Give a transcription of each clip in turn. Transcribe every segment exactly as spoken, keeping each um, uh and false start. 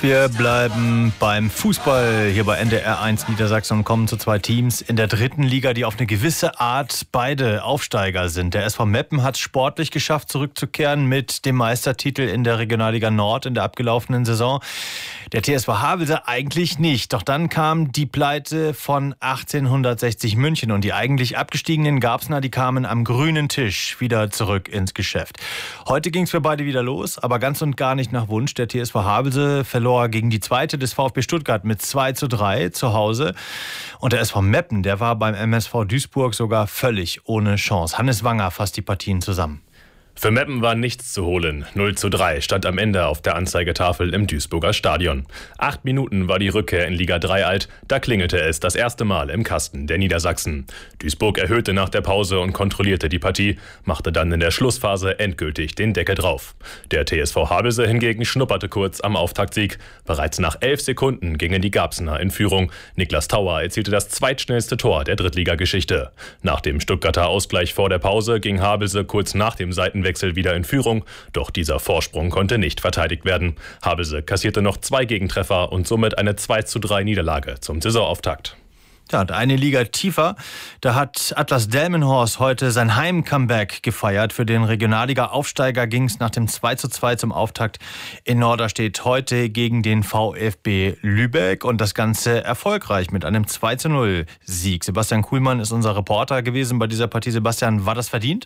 Wir bleiben beim Fußball hier bei N D R eins Niedersachsen und kommen zu zwei Teams in der dritten Liga, die auf eine gewisse Art beide Aufsteiger sind. Der S V Meppen hat es sportlich geschafft, zurückzukehren mit dem Meistertitel in der Regionalliga Nord in der abgelaufenen Saison. Der T S V Havelse eigentlich nicht. Doch dann kam die Pleite von achtzehnhundertsechzig München und die eigentlich abgestiegenen Garbsner, die kamen am grünen Tisch wieder zurück ins Geschäft. Heute ging es für beide wieder los, aber ganz und gar nicht nach Wunsch. Der T S V Havelse verlor gegen die zweite des VfB Stuttgart mit zwei zu drei zu Hause. Und der S V Meppen, der war beim M S V Duisburg sogar völlig ohne Chance. Hannes Wanger fasst die Partien zusammen. Für Meppen war nichts zu holen. null zu drei stand am Ende auf der Anzeigetafel im Duisburger Stadion. Acht Minuten war die Rückkehr in Liga drei alt. Da klingelte es das erste Mal im Kasten der Niedersachsen. Duisburg erhöhte nach der Pause und kontrollierte die Partie, machte dann in der Schlussphase endgültig den Deckel drauf. Der T S V Havelse hingegen schnupperte kurz am Auftaktsieg. Bereits nach elf Sekunden gingen die Garbsner in Führung. Niklas Tauer erzielte das zweitschnellste Tor der Drittligageschichte. Nach dem Stuttgarter Ausgleich vor der Pause ging Havelse kurz nach dem Seitenwechsel wieder in Führung, doch dieser Vorsprung konnte nicht verteidigt werden. Havelse kassierte noch zwei Gegentreffer und somit eine zwei zu drei Niederlage zum Saisonauftakt. Ja, und eine Liga tiefer, da hat Atlas Delmenhorst heute sein Heim-Comeback gefeiert. Für den Regionalliga-Aufsteiger ging es nach dem zwei zu zwei zum Auftakt in Norderstedt heute gegen den VfB Lübeck und das Ganze erfolgreich mit einem zwei zu null Sieg. Sebastian Kuhlmann ist unser Reporter gewesen bei dieser Partie. Sebastian, war das verdient?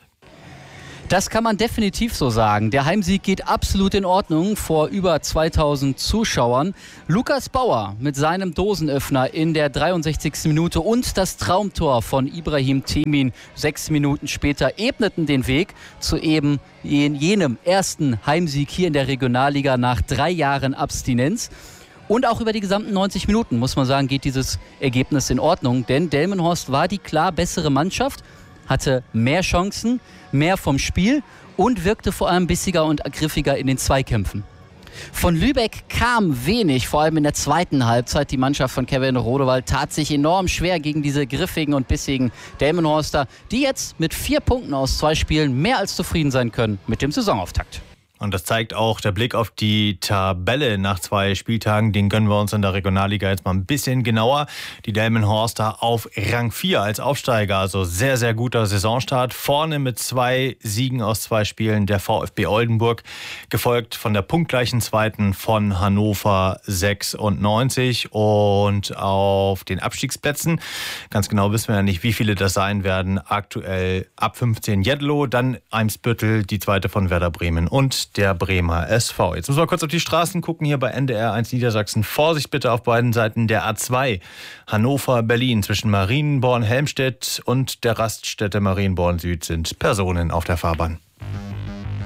Das kann man definitiv so sagen. Der Heimsieg geht absolut in Ordnung vor über zweitausend Zuschauern. Lukas Bauer mit seinem Dosenöffner in der dreiundsechzigsten Minute und das Traumtor von Ibrahim Temin sechs Minuten später ebneten den Weg zu eben jenem ersten Heimsieg hier in der Regionalliga nach drei Jahren Abstinenz. Und auch über die gesamten neunzig Minuten, muss man sagen, geht dieses Ergebnis in Ordnung. Denn Delmenhorst war die klar bessere Mannschaft, hatte mehr Chancen, mehr vom Spiel und wirkte vor allem bissiger und griffiger in den Zweikämpfen. Von Lübeck kam wenig, vor allem in der zweiten Halbzeit. Die Mannschaft von Kevin Rodewald tat sich enorm schwer gegen diese griffigen und bissigen Delmenhorster, die jetzt mit vier Punkten aus zwei Spielen mehr als zufrieden sein können mit dem Saisonauftakt. Und das zeigt auch der Blick auf die Tabelle nach zwei Spieltagen. Den gönnen wir uns in der Regionalliga jetzt mal ein bisschen genauer. Die Delmenhorster auf Rang vier als Aufsteiger. Also sehr, sehr guter Saisonstart. Vorne mit zwei Siegen aus zwei Spielen der VfB Oldenburg. Gefolgt von der punktgleichen zweiten von Hannover sechsundneunzig. Und auf den Abstiegsplätzen, ganz genau wissen wir ja nicht, wie viele das sein werden. Aktuell ab fünfzehn Jedlo, dann Eimsbüttel, die zweite von Werder Bremen und der Bremer S V. Jetzt müssen wir kurz auf die Straßen gucken, hier bei N D R eins Niedersachsen. Vorsicht bitte auf beiden Seiten der A zwei. Hannover-Berlin zwischen Marienborn-Helmstedt und der Raststätte Marienborn Süd sind Personen auf der Fahrbahn.